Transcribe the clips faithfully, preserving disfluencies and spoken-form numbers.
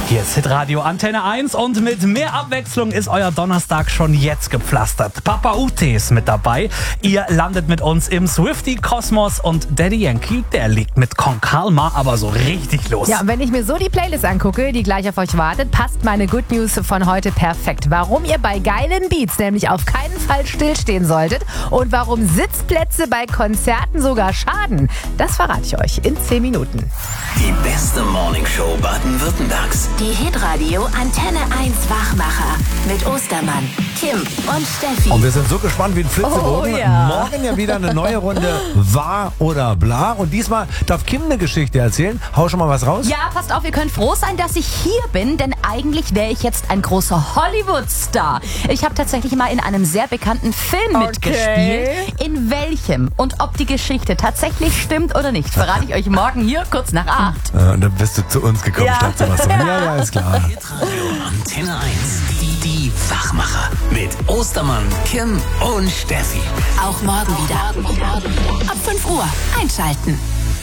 Hier ist Hitradio Antenne eins und mit mehr Abwechslung ist euer Donnerstag schon jetzt gepflastert. Papa Ute ist mit dabei. Ihr landet mit uns im Swiftie-Kosmos und Daddy Yankee, der legt mit Con Calma aber so richtig los. Ja, und wenn ich mir so die Playlist angucke, die gleich auf euch wartet, passt meine Good News von heute perfekt. Warum ihr bei geilen Beats nämlich auf keinen Fall stillstehen solltet und warum Sitzplätze bei Konzerten sogar schaden, das verrate ich euch in zehn Minuten. Die beste Morningshow Baden-Württembergs. Die Hitradio Antenne eins Wachmacher mit Ostermann, Kim und Steffi. Und wir sind so gespannt wie ein Flitzebogen. Oh, ja. Morgen ja wieder eine neue Runde Wahr oder Bla. Und diesmal darf Kim eine Geschichte erzählen. Hau schon mal was raus. Ja, passt auf, ihr könnt froh sein, dass ich hier bin, denn eigentlich wäre ich jetzt ein großer Hollywood-Star. Ich habe tatsächlich mal in einem sehr bekannten Film Okay. mitgespielt. In welchem und ob die Geschichte tatsächlich stimmt oder nicht, verrate ich euch morgen hier kurz nach acht. Ja, und dann bist du zu uns gekommen, Ja. statt zu was. Ja, ja, ist klar. Hitradio Antenne eins. Die, die Wachmacher. Mit Ostermann, Kim und Steffi. Auch morgen wieder. Ab fünf Uhr einschalten.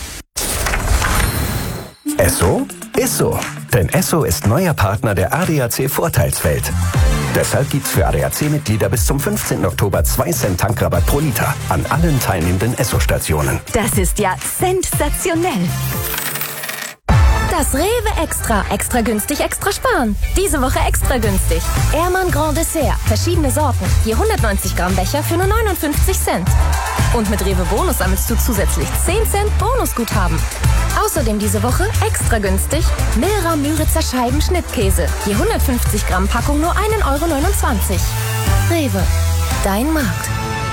Esso ist so. Denn Esso ist neuer Partner der A D A C Vorteilswelt. Deshalb gibt's für A D A C-Mitglieder bis zum fünfzehnten Oktober zwei Cent Tankrabatt pro Liter an allen teilnehmenden Esso-Stationen. Das ist ja sensationell. Das Rewe Extra. Extra günstig, extra sparen. Diese Woche extra günstig. Ehrmann Grand Dessert. Verschiedene Sorten. Je hundertneunzig Gramm Becher für nur neunundfünfzig Cent. Und mit Rewe Bonus sammelst du zusätzlich zehn Cent Bonusguthaben. Außerdem diese Woche extra günstig Milra Müritzer Scheiben Schnittkäse. Je hundertfünfzig Gramm Packung nur ein Euro neunundzwanzig. Rewe. Dein Markt.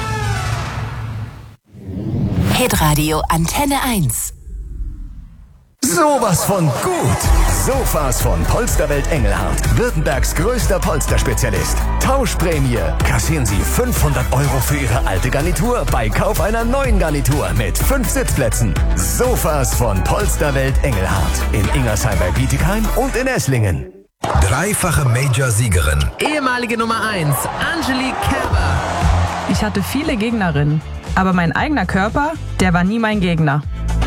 Hitradio Antenne eins. Sowas von gut. Sofas von Polsterwelt Engelhardt. Württembergs größter Polsterspezialist. Tauschprämie. Kassieren Sie fünfhundert Euro für Ihre alte Garnitur bei Kauf einer neuen Garnitur mit fünf Sitzplätzen. Sofas von Polsterwelt Engelhardt. In Ingersheim bei Bietigheim und in Esslingen. Dreifache Major-Siegerin. Ehemalige Nummer eins, Angelique Kerber. Ich hatte viele Gegnerinnen, aber mein eigener Körper, der war nie mein Gegner.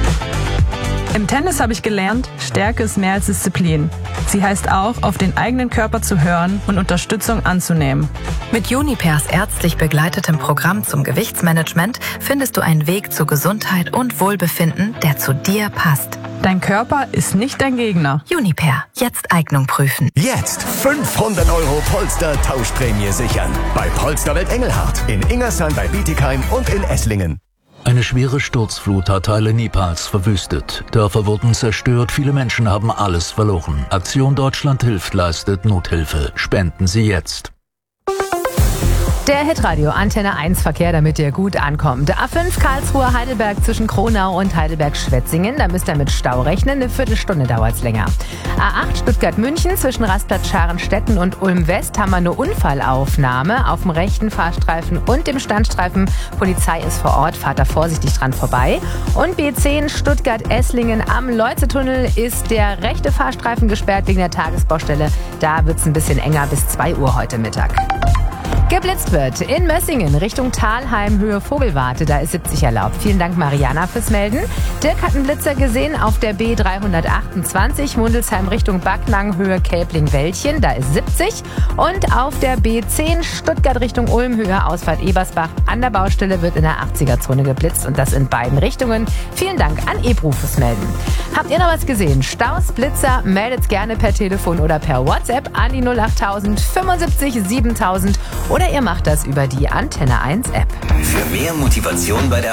Im Tennis habe ich gelernt, Stärke ist mehr als Disziplin. Sie heißt auch, auf den eigenen Körper zu hören und Unterstützung anzunehmen. Mit Junipers ärztlich begleitetem Programm zum Gewichtsmanagement findest du einen Weg zu Gesundheit und Wohlbefinden, der zu dir passt. Dein Körper ist nicht dein Gegner. Juniper, jetzt Eignung prüfen. Jetzt fünfhundert Euro Polster-Tauschprämie sichern. Bei Polsterwelt Engelhardt. In Ingersheim bei Bietigheim und in Esslingen. Eine schwere Sturzflut hat Teile Nepals verwüstet. Dörfer wurden zerstört, viele Menschen haben alles verloren. Aktion Deutschland hilft leistet Nothilfe. Spenden Sie jetzt. Der Hitradio Antenne eins Verkehr, damit ihr gut ankommt. A fünf Karlsruhe Heidelberg zwischen Kronau und Heidelberg-Schwetzingen. Da müsst ihr mit Stau rechnen. Eine Viertelstunde dauert's länger. A acht Stuttgart-München zwischen Rastplatz Scharenstetten und Ulm-West haben wir eine Unfallaufnahme auf dem rechten Fahrstreifen und dem Standstreifen. Polizei ist vor Ort. Fahrt da vorsichtig dran vorbei. Und B zehn Stuttgart-Esslingen am Leuze-Tunnel ist der rechte Fahrstreifen gesperrt wegen der Tagesbaustelle. Da wird's ein bisschen enger bis zwei Uhr heute Mittag. Geblitzt wird in Mössingen Richtung Thalheim, Höhe Vogelwarte, da ist siebzig erlaubt. Vielen Dank Mariana fürs Melden. Dirk hat einen Blitzer gesehen auf der B dreihundertachtundzwanzig, Mundelsheim Richtung Backnang, Höhe Kälbling-Wäldchen, da ist siebzig. Und auf der B zehn Stuttgart Richtung Ulm, Höhe Ausfahrt Ebersbach, an der Baustelle wird in der achtzig-er-Zone geblitzt und das in beiden Richtungen. Vielen Dank an Ebru fürs Melden. Habt ihr noch was gesehen? Staus, Blitzer, meldet's gerne per Telefon oder per WhatsApp an die null achttausend fünfundsiebzig siebentausend oder ihr macht das über die Antenne eins App. Für mehr Motivation bei der